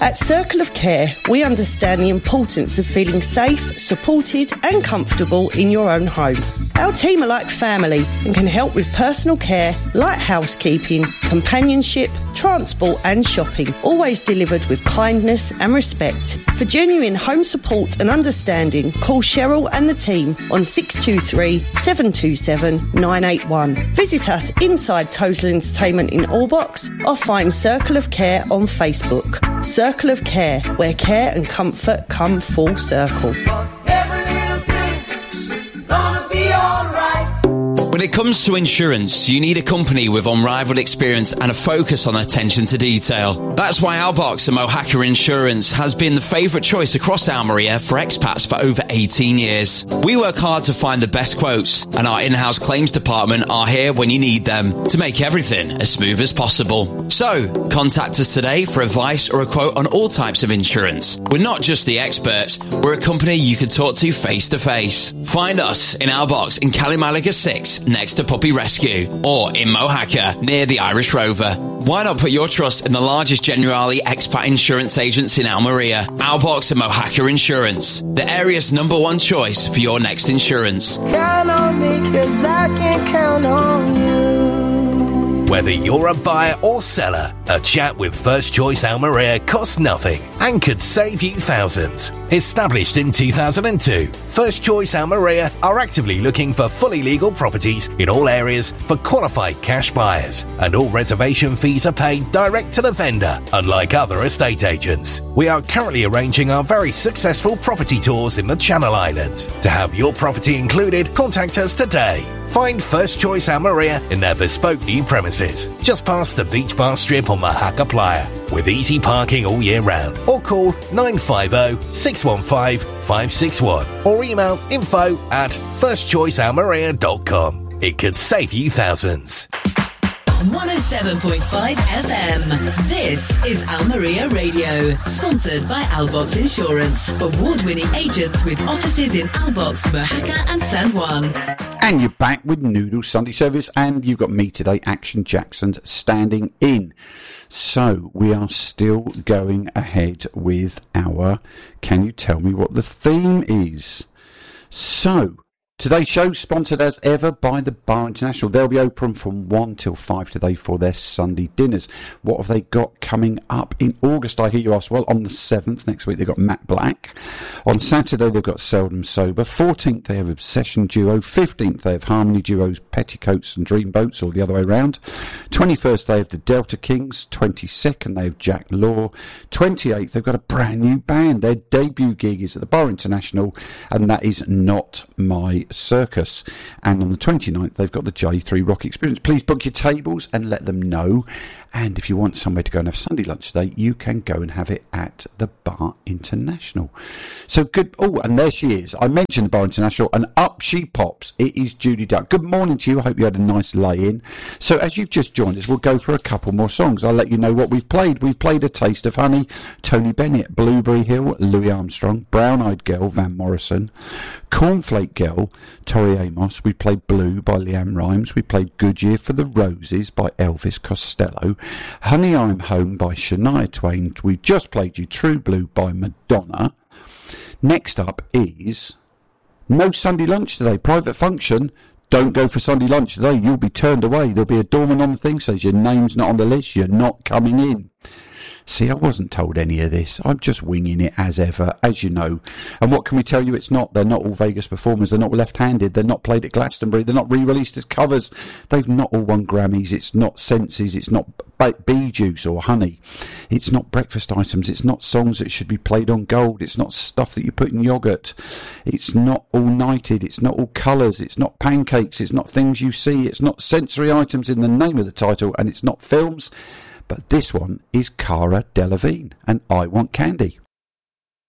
At Circle of Care, we understand the importance of feeling safe, supported and comfortable in your own home. Our team are like family and can help with personal care, light housekeeping, companionship, transport and shopping, always delivered with kindness and respect. For genuine home support and understanding, call Cheryl and the team on 623 727 981. Visit us inside Total Entertainment in Allbox or find Circle of Care on Facebook. Circle of Care, where care and comfort come full circle. When it comes to insurance, you need a company with unrivaled experience and a focus on attention to detail. That's why Albox and Mohaka Insurance has been the favourite choice across Almeria for expats for over 18 years. We work hard to find the best quotes, and our in-house claims department are here when you need them to make everything as smooth as possible. So, contact us today for advice or a quote on all types of insurance. We're not just the experts, we're a company you can talk to face to face. Find us in Albox in Kalimalaga 6, next to Puppy Rescue, or in Mohaka near the Irish Rover. Why not put your trust in the largest Generali expat insurance agents in Almeria, Albox and Mohaka Insurance, the area's #1 choice for your next insurance. Count on me 'cause I can count on you. Whether you're a buyer or seller, a chat with First Choice Almeria costs nothing and could save you thousands. Established in 2002, First Choice Almeria are actively looking for fully legal properties in all areas for qualified cash buyers, and all reservation fees are paid direct to the vendor, unlike other estate agents. We are currently arranging our very successful property tours in the Channel Islands. To have your property included, contact us today. Find First Choice Almeria in their bespoke new premises, just past the beach bar strip on Mohaka Playa, with easy parking all year round. Or call 950 615 561 or email info@firstchoicealmeria.com. It could save you thousands. 107.5 FM. This is Almeria Radio, sponsored by Albox Insurance. Award-winning agents with offices in Albox, Mohaka and San Juan. And you're back with Noodle Sunday Service, and you've got me today, Action Jackson, standing in. So we are still going ahead with our Can You Tell Me What the Theme Is? So today's show sponsored as ever by the Bar International. They'll be open from 1 till 5 today for their Sunday dinners. What have they got coming up in August, I hear you ask? Well, on the 7th, next week, they've got Matt Black. On Saturday, they've got Seldom Sober. 14th, they have Obsession Duo. 15th, they have Harmony Duos, Petticoats and Dreamboats, or the other way around. 21st, they have the Delta Kings. 22nd, they have Jack Law. 28th, they've got a brand new band. Their debut gig is at the Bar International, and that is Not My Circus. And on the 29th, they've got the J3 Rock Experience. Please book your tables and let them know. And if you want somewhere to go and have Sunday lunch today, you can go and have it at the Bar International. So good. Oh, and there she is. I mentioned the Bar International, and up she pops. It is Judy Duck. Good morning to you. I hope you had a nice lay-in. So as you've just joined us, we'll go for a couple more songs. I'll let you know what we've played. We've played A Taste of Honey, Tony Bennett, Blueberry Hill, Louis Armstrong, Brown Eyed Girl, Van Morrison, Cornflake Girl, Tori Amos. We played Blue by Leanne Rimes. We played Goodyear for the Roses by Elvis Costello, Honey I'm Home by Shania Twain. We just played you True Blue by Madonna. Next up is No Sunday Lunch today, private function. Don't go for Sunday lunch today, you'll be turned away. There'll be a doorman on the thing, says your name's not on the list, you're not coming in. See, I wasn't told any of this. I'm just winging it as ever, as you know. And what can we tell you? It's not. They're not all Vegas performers. They're not left-handed. They're not played at Glastonbury. They're not re-released as covers. They've not all won Grammys. It's not Senses. It's not bee juice or honey. It's not breakfast items. It's not songs that should be played on gold. It's not stuff that you put in yoghurt. It's not all-nighted. It's not all colours. It's not pancakes. It's not things you see. It's not sensory items in the name of the title. And it's not films. But this one is Cara Delevingne, and I Want Candy.